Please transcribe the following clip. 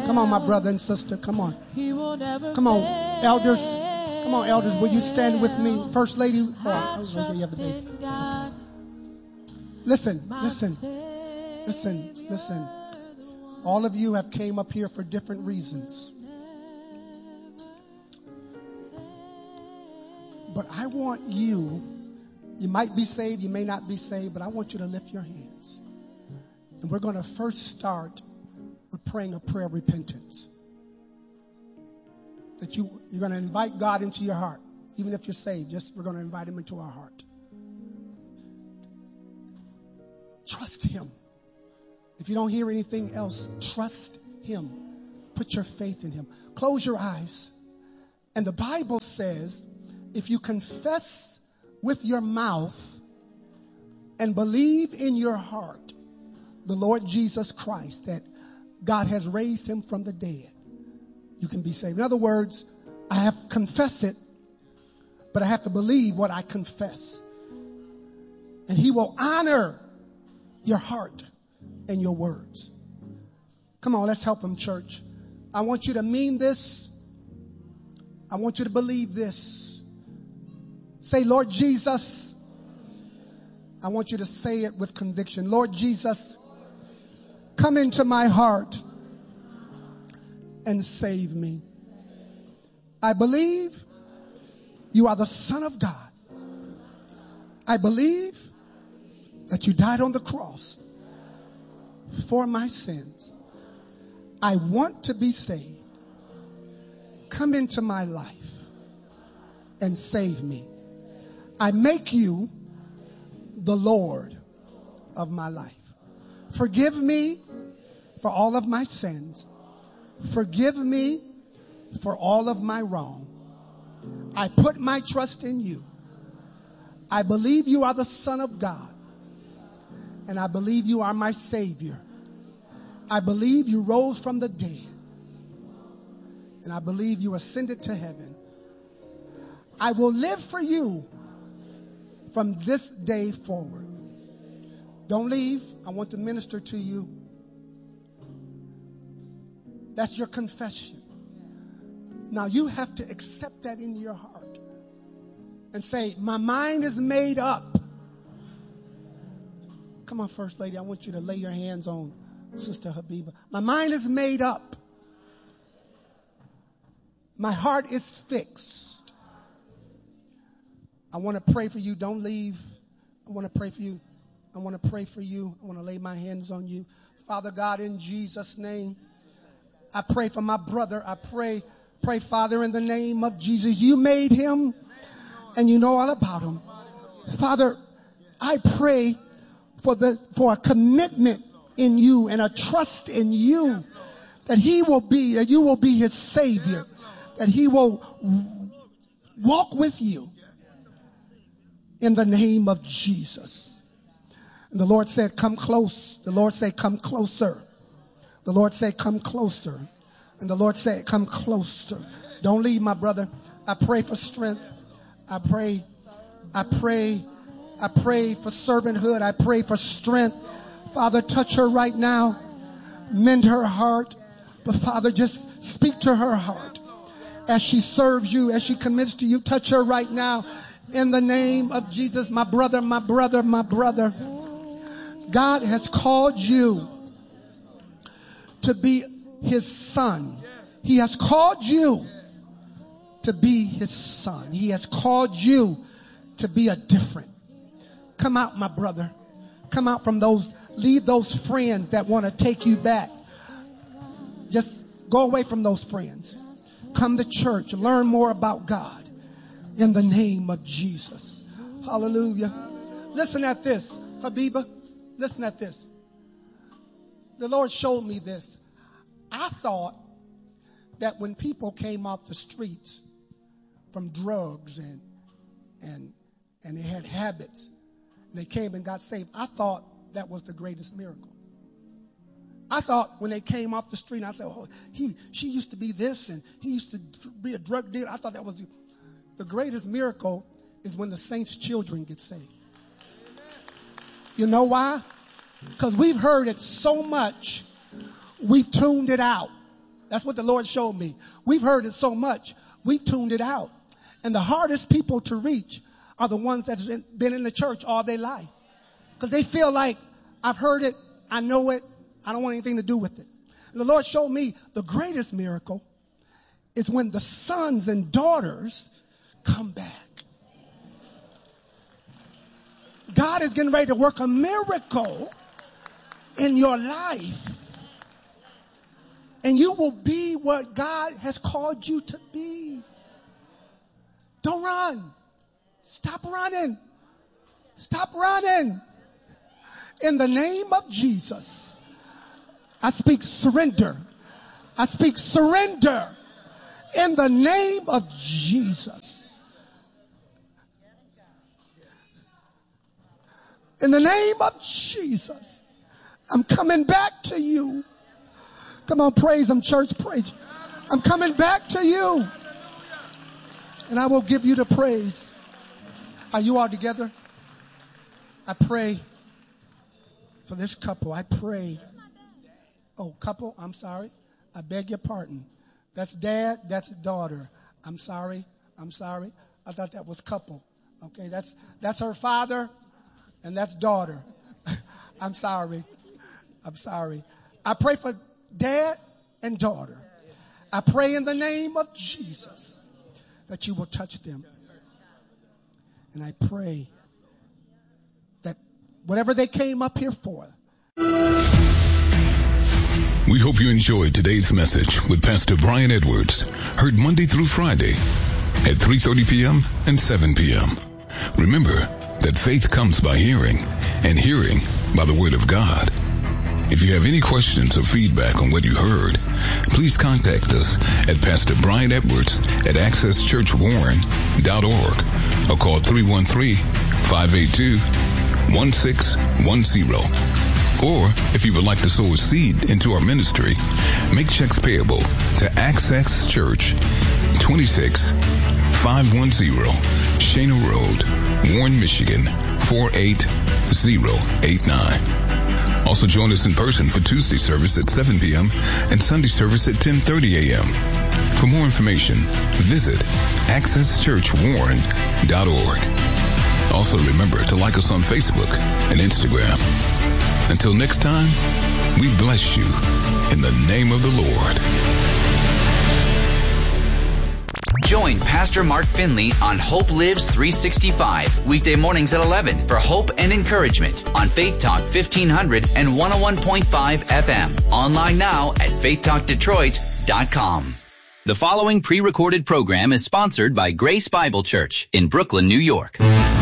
Come on, my brother and sister. Come on. Come on, elders. Come on, elders. Will you stand with me? First lady. Listen. All of you have came up here for different reasons. But I want you might be saved, you may not be saved, but I want you to lift your hands. And we're going to first start with praying a prayer of repentance. That you're going to invite God into your heart. Even if you're saved, we're going to invite him into our heart. Trust him. If you don't hear anything else, trust him. Put your faith in him. Close your eyes. And the Bible says, if you confess with your mouth and believe in your heart the Lord Jesus Christ, that God has raised him from the dead, you can be saved. In other words, I have confessed it, but I have to believe what I confess. And he will honor your heart and your words. Come on, let's help him, church. I want you to mean this. I want you to believe this. Say, Lord Jesus. I want you to say it with conviction. Lord Jesus, come into my heart and save me. I believe you are the Son of God. I believe that you died on the cross for my sins. I want to be saved. Come into my life and save me. I make you the Lord of my life. Forgive me for all of my sins. Forgive me for all of my wrong. I put my trust in you. I believe you are the Son of God. And I believe you are my Savior. I believe you rose from the dead. And I believe you ascended to heaven. I will live for you from this day forward. Don't leave. I want to minister to you. That's your confession. Now you have to accept that in your heart and say, my mind is made up. Come on, First Lady, I want you to lay your hands on Sister Habiba. My mind is made up. My heart is fixed. I want to pray for you. Don't leave. I want to pray for you. I want to pray for you. I want to lay my hands on you. Father God, in Jesus' name, I pray for my brother. I pray, Father, in the name of Jesus. You made him and you know all about him. Father, I pray for a commitment in you and a trust in you that you will be his Savior, that he will walk with you in the name of Jesus. And the Lord said, come close. The Lord said, come closer. The Lord said, come closer. And the Lord said, come closer. Don't leave, my brother. I pray for strength. I pray for servanthood. I pray for strength. Father, touch her right now. Mend her heart. But Father, just speak to her heart as she serves you, as she commits to you. Touch her right now in the name of Jesus. My brother, my brother, my brother. God has called you to be his son. He has called you to be his son. He has called you to be a different. Come out, my brother. Come out from leave those friends that want to take you back. Just go away from those friends. Come to church. Learn more about God in the name of Jesus. Hallelujah. Listen at this, Habiba. Listen at this. The Lord showed me this. I thought that when people came off the streets from drugs and they had habits, and they came and got saved, I thought that was the greatest miracle. I thought when they came off the street, and I said, oh, she used to be this and he used to be a drug dealer. I thought that was the greatest miracle is when the saints' children get saved. You know why? Because we've heard it so much, we've tuned it out. That's what the Lord showed me. We've heard it so much, we've tuned it out. And the hardest people to reach are the ones that have been in the church all their life. Because they feel like, I've heard it, I know it, I don't want anything to do with it. And the Lord showed me the greatest miracle is when the sons and daughters come back. God is getting ready to work a miracle in your life. And you will be what God has called you to be. Don't run. Stop running. Stop running. In the name of Jesus, I speak surrender. I speak surrender in the name of Jesus. In the name of Jesus, I'm coming back to you. Come on, praise him, church, praise. I'm coming back to you. And I will give you the praise. Are you all together? I pray for this couple. I pray. Oh, couple, I'm sorry. I beg your pardon. That's dad, that's daughter. I'm sorry. I thought that was couple. Okay, that's her father and that's daughter. I'm sorry. I pray for dad and daughter. I pray in the name of Jesus that you will touch them. And I pray that whatever they came up here for. We hope you enjoyed today's message with Pastor Brian Edwards, heard Monday through Friday at 3:30 p.m. and 7 p.m. Remember that faith comes by hearing, and hearing by the Word of God. If you have any questions or feedback on what you heard, please contact us at Pastor Brian Edwards at accesschurchwarren.org or call 313-582-1610. Or, if you would like to sow a seed into our ministry, make checks payable to Access Church, 26510 Shana Road, Warren, Michigan, 48089. Also join us in person for Tuesday service at 7 p.m. and Sunday service at 10:30 a.m. For more information, visit accesschurchwarren.org. Also remember to like us on Facebook and Instagram. Until next time, we bless you in the name of the Lord. Join Pastor Mark Finley on Hope Lives 365, weekday mornings at 11 for hope and encouragement on Faith Talk 1500 and 101.5 FM. Online now at faithtalkdetroit.com. The following pre-recorded program is sponsored by Grace Bible Church in Brooklyn, New York.